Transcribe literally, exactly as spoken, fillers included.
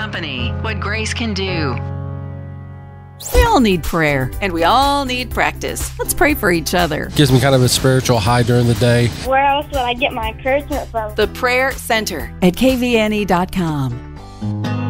Company, what grace can do. We all need prayer, and we all need practice. Let's pray for each other. Gives me kind of a spiritual high during the day. Where else would I get my encouragement from? The Prayer Center at K V N E dot com.